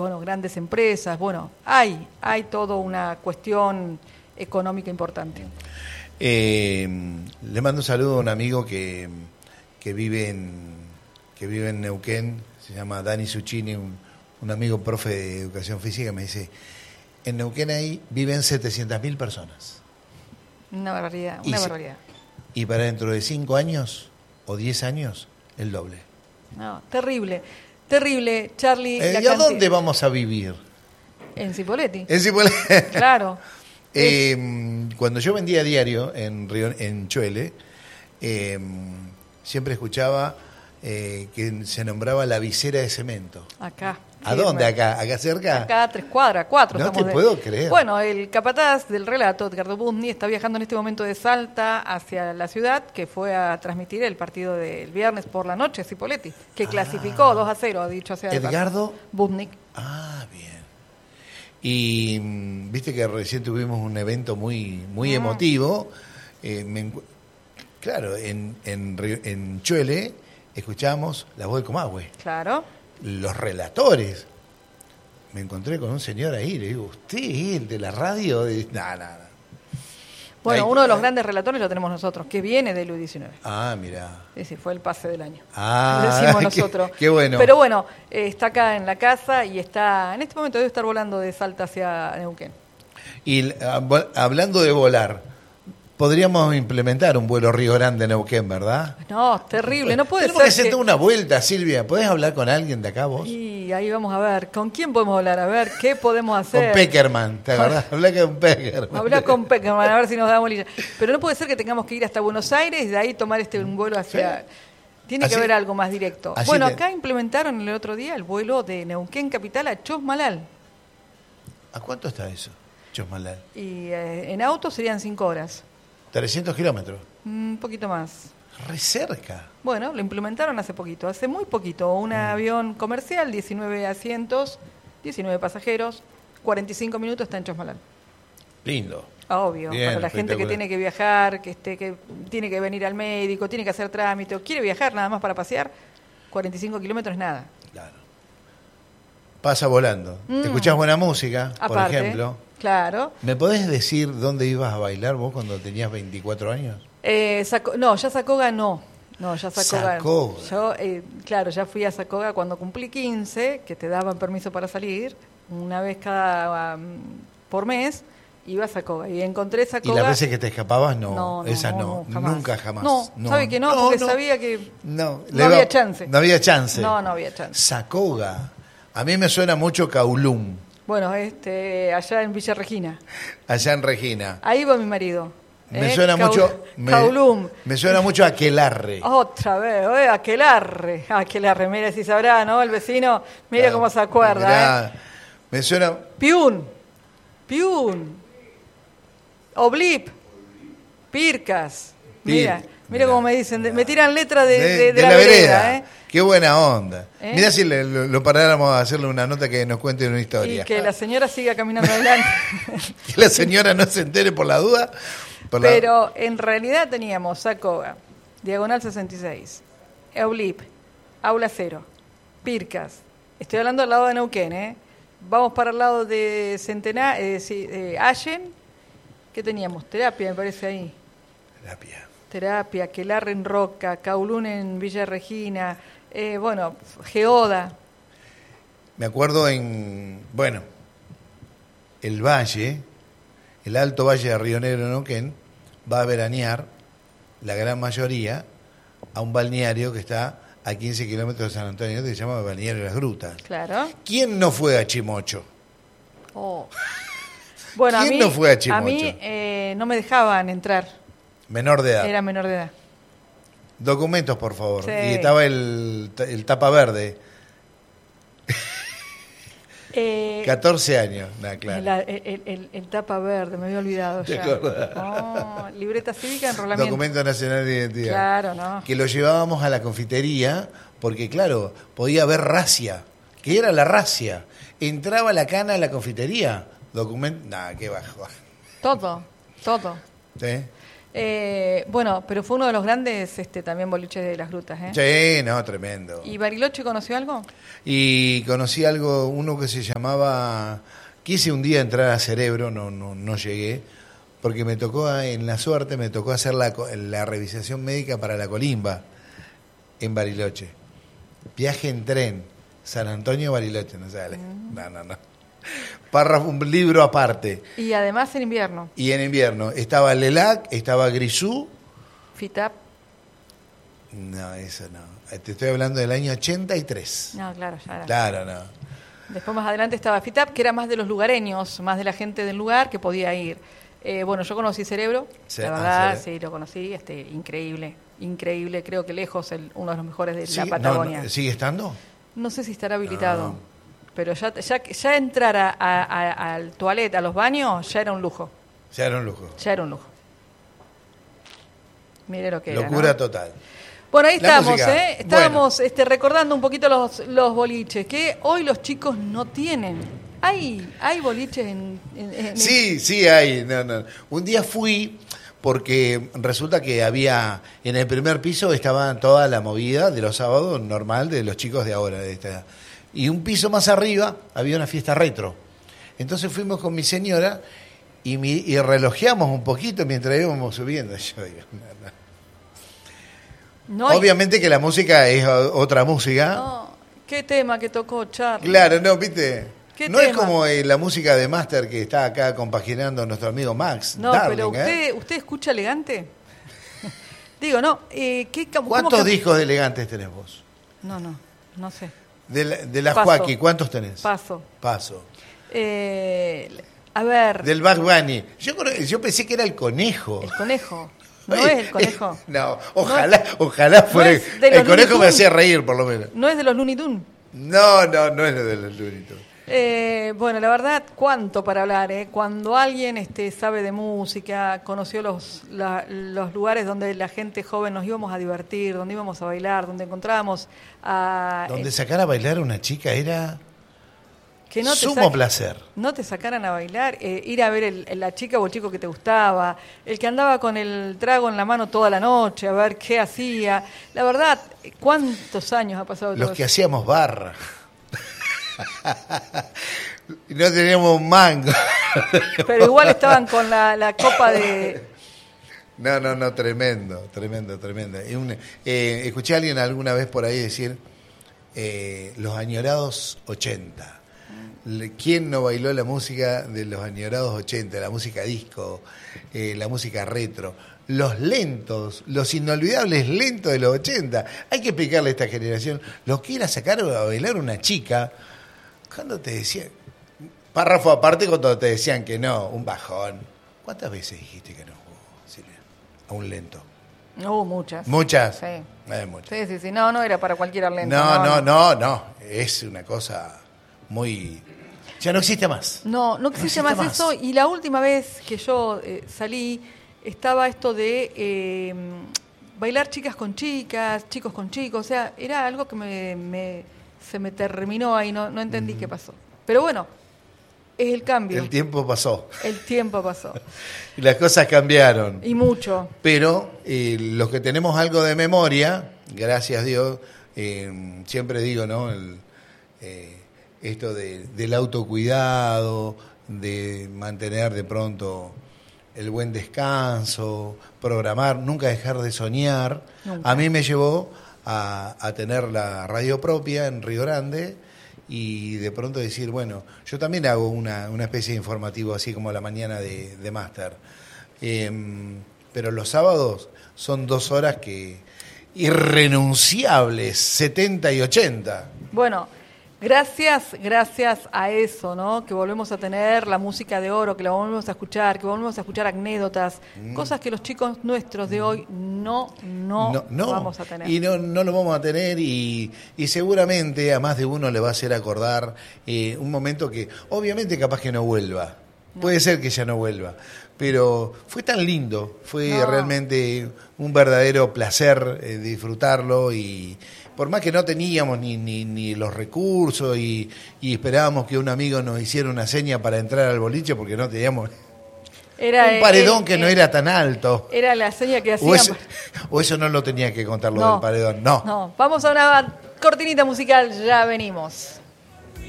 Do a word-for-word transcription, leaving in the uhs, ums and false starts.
bueno, grandes empresas, bueno, hay, hay toda una cuestión económica importante. Eh, le mando un saludo a un amigo que, que vive en que vive en Neuquén, se llama Dani Succini, un, un amigo profe de educación física, me dice, en Neuquén ahí viven setecientas mil personas. Una barbaridad, y una se, barbaridad. Y para dentro de cinco años o diez años, el doble. No, terrible, terrible, Charlie. Eh, ¿Y a dónde vamos a vivir? En Cipolletti. En Cipolletti. Claro. eh, cuando yo vendía diario en Río, en Chuele, eh, siempre escuchaba eh, que se nombraba la visera de cemento. Acá. ¿A dónde acá? ¿Acá cerca? Acá a tres cuadras, cuatro. No te de... puedo creer. Bueno, el capataz del relato, Edgardo Budny, está viajando en este momento de Salta hacia la ciudad, que fue a transmitir el partido del viernes por la noche, Cipolletti, que ah, clasificó dos a cero, ha dicho hacia Edgardo Budny. Ah, bien. Y viste que recién tuvimos un evento muy muy ah. emotivo. Eh, me, claro, en, en, en Chuele escuchamos la voz del Comahue. Claro. Los relatores. Me encontré con un señor ahí, le digo, ¿usted es el de la radio? De... Nah, nah, nah. Bueno, ahí, uno de los ahí. grandes relatores lo tenemos nosotros, que viene del U diecinueve. Ah, mira. Ese fue el pase del año. Ah, decimos nosotros. Qué, qué bueno. Pero bueno, eh, está acá en la casa y está, en este momento debe estar volando de Salta hacia Neuquén. Y hablando de volar, podríamos implementar un vuelo Río Grande Neuquén, ¿verdad? No, terrible, no puede Tenemos ser. que hacer que... una vuelta, Silvia. ¿Podés hablar con alguien de acá vos? Y ahí vamos a ver, ¿con quién podemos hablar? A ver, ¿qué podemos hacer? Con Peckerman, ¿te acordás? Habla con Peckerman. Habla con Peckerman, a ver si nos da bolilla. Pero no puede ser que tengamos que ir hasta Buenos Aires y de ahí tomar este un vuelo hacia... ¿Sí? Tiene así, que haber algo más directo. Bueno, te... acá implementaron el otro día el vuelo de Neuquén Capital a Chosmalal. ¿A cuánto está eso, Chosmalal? Y eh, en auto serían cinco horas. trescientos kilómetros. Un poquito más. Re cerca. Bueno, lo implementaron hace poquito, hace muy poquito. Un mm. avión comercial, diecinueve asientos, diecinueve pasajeros, cuarenta y cinco minutos está en Chosmalal. Lindo. Obvio, Bien, para la gente que tiene que viajar, que esté, que tiene que venir al médico, tiene que hacer trámite, o quiere viajar nada más para pasear, cuarenta y cinco kilómetros es nada. Claro. Pasa volando. Mm. ¿Escuchás buena música, Aparte, por ejemplo? Claro. ¿Me podés decir dónde ibas a bailar vos cuando tenías veinticuatro años? Eh, Saco, no, ya Sacoga no. No, ya Sacoga. Sacoga. Yo, eh, claro, ya fui a Sacoga cuando cumplí quince, que te daban permiso para salir, una vez cada um, por mes, iba a Sacoga. Y encontré Sacoga. ¿Y las veces que te escapabas? No, no, no esa no, no, no jamás. Nunca jamás. No, no ¿sabe que no? no Porque no, sabía que no, no había va, chance. No había chance. No, no había chance. Sacoga. A mí me suena mucho Kaulum. Bueno, este, allá en Villa Regina. Allá en Regina. Ahí va mi marido. Me ¿eh? suena Caul mucho. Me, Kaulum. Me suena mucho Aquelarre. Otra vez, ¿eh? Aquelarre. Aquelarre, mira si sabrá, ¿no? El vecino, mira claro, cómo se acuerda. Mirá, ¿eh? Me suena. Piun. Piun. Oblip. Pircas. Mira, mira, mira cómo me dicen. De, me tiran letra de, de, de, de, de la, la vereda, vereda. ¿eh? Qué buena onda. ¿Eh? Mirá si le, lo, lo paráramos a hacerle una nota que nos cuente una historia. Y que la señora siga caminando adelante. Que la señora no se entere por la duda. Por Pero la... en realidad teníamos Sacoga, Diagonal sesenta y seis, Eulip, Aula Cero, Pircas. Estoy hablando al lado de Neuquén, ¿eh? Vamos para el lado de Centenar, eh, sí, eh, Allen. ¿Qué teníamos? Terapia, me parece ahí. Terapia. Terapia, Aquelarre en Roca, Kaulún en Villa Regina, eh, bueno, Geoda. Me acuerdo en, bueno, el Valle, el Alto Valle de Río Negro, Neuquén, va a veranear, la gran mayoría, a un balneario que está a quince kilómetros de San Antonio, que se llama Balneario de las Grutas. Claro. ¿Quién no fue a Chimocho? Oh. Bueno, ¿Quién a mí, no fue a Chimocho? A mí eh, no me dejaban entrar. Menor de edad. Era menor de edad. Documentos, por favor. Sí. Y estaba el, el tapa verde. Eh, catorce años, nah, claro. La, el, el, el tapa verde, me había olvidado ya. Oh, libreta cívica, enrolamiento. Documento nacional de identidad. Claro, no. Que lo llevábamos a la confitería, porque claro, podía haber racia. ¿Qué era la racia? Entraba la cana a la confitería. Documento, nada, qué bajo. Todo, todo. ¿Sí? Eh, bueno, pero fue uno de los grandes este, también boliches de las grutas, ¿eh? Sí, no, tremendo. ¿Y Bariloche conoció algo? Y conocí algo, uno que se llamaba... Quise un día entrar a Cerebro, no, no, no llegué, porque me tocó, en la suerte, me tocó hacer la, la revisación médica para la Colimba, en Bariloche. Viaje en tren, San Antonio, Bariloche, no sale. Mm. No, no, no. Párrafo, un libro aparte. Y además en invierno. Y en invierno. Estaba Lelac, estaba Grisú. Fitap. No, eso no. Te estoy hablando del año ochenta y tres. No, claro, ya era. Claro, no. Después más adelante estaba Fitap, que era más de los lugareños, más de la gente del lugar que podía ir. Eh, bueno, yo conocí Cerebro, sí, la verdad, ah, sí, lo conocí, este, increíble, increíble. Creo que lejos el, uno de los mejores de ¿Sigue? la Patagonia. No, no, ¿Sigue estando? No sé si estará habilitado. No. Pero ya, ya, ya entrar a, a, a, al toilet, a los baños, ya era un lujo. Ya era un lujo. Ya era un lujo. Mire lo que era. Locura ¿no? total. Bueno, ahí La estamos, música. ¿eh? Estábamos Bueno. este, recordando un poquito los, los boliches, que hoy los chicos no tienen. ¿Hay, hay boliches en, en, en Sí, el... sí hay. No, no. Un día fui... porque resulta que había, en el primer piso estaba toda la movida de los sábados normal de los chicos de ahora. De esta, y un piso más arriba había una fiesta retro. Entonces fuimos con mi señora y, mi, y relojeamos un poquito mientras íbamos subiendo. Yo digo, no, no. No hay... Obviamente que la música es otra música. No, ¿qué tema que tocó Charlie? Claro, no, viste... No tema? Es como eh, la música de Master que está acá compaginando nuestro amigo Max. No, Darling, pero usted, ¿eh? ¿usted escucha Elegante? Digo, no. Eh, ¿qué, ¿Cuántos que... discos de Elegantes tenés vos? No, no, no sé. De la, de la Joaquín, ¿cuántos tenés? Paso. Paso. Eh, a ver. Del Bugs Bunny. Yo, yo pensé que era el conejo. El conejo. ¿No Oye, es el conejo? No, ojalá, no, ojalá fuera. No es el conejo me hacía reír, por lo menos. ¿No es de los Looney Tunes? No, no, no es de los Looney Tunes. Eh, bueno, la verdad, cuánto para hablar, ¿eh? Cuando alguien este, sabe de música, conoció los, la, los lugares donde la gente joven nos íbamos a divertir, donde íbamos a bailar, donde encontrábamos a... Donde eh, sacar a bailar a una chica era que no te sumo saque, placer. No te sacaran a bailar, eh, ir a ver el, la chica o el chico que te gustaba, el que andaba con el trago en la mano toda la noche, a ver qué hacía. La verdad, ¿cuántos años ha pasado todo Los eso? que hacíamos barra. No teníamos un mango. Pero igual estaban con la, la copa de... No, no, no, tremendo, tremendo, tremendo. Un, eh, escuché a alguien alguna vez por ahí decir eh, los añorados ochenta. ¿Quién no bailó la música de los añorados ochenta? La música disco, eh, la música retro. Los lentos, los inolvidables lentos de los ochenta. Hay que explicarle a esta generación lo que era sacar a bailar una chica... Cuando te decían, párrafo aparte cuando te decían que no, un bajón. ¿Cuántas veces dijiste que no, Silvia? A un lento. No, uh, muchas. ¿Muchas? Sí. Eh, muchas. Sí, sí, sí. No, no era para cualquier lento. No, no, no, no, no, no. Es una cosa muy... Ya no existe más. No, no existe, no existe más, más eso. Y la última vez que yo eh, salí, estaba esto de eh, bailar chicas con chicas, chicos con chicos. O sea, era algo que me... me se me terminó ahí, no, no entendí mm. qué pasó. Pero bueno, es el cambio. El tiempo pasó. El tiempo pasó. Y las cosas cambiaron. Y mucho. Pero eh, los que tenemos algo de memoria, gracias a Dios, eh, siempre digo, ¿no? El, eh, esto de, del autocuidado, de mantener de pronto el buen descanso, programar, nunca dejar de soñar. Nunca. A mí me llevó... A, a tener la radio propia en Río Grande y de pronto decir, bueno, yo también hago una, una especie de informativo así como la mañana de, de Máster. Eh, pero los sábados son dos horas que irrenunciables, setenta y ochenta. Bueno, gracias, gracias a eso, ¿no? Que volvemos a tener la música de oro, que la volvemos a escuchar, que volvemos a escuchar anécdotas, mm. cosas que los chicos nuestros de hoy no, no, no, no. vamos a tener. Y no, no lo vamos a tener y, y seguramente a más de uno le va a hacer acordar eh, un momento que obviamente capaz que no vuelva. No. Puede ser que ya no vuelva. Pero fue tan lindo, fue no. realmente un verdadero placer eh, disfrutarlo y... Por más que no teníamos ni, ni, ni los recursos y, y esperábamos que un amigo nos hiciera una seña para entrar al boliche porque no teníamos Era, un paredón eh, que eh, no era tan alto. Era la seña que hacían. O eso, o eso no lo tenía que contar lo No, del paredón. No. No, vamos a una cortinita musical, ya venimos.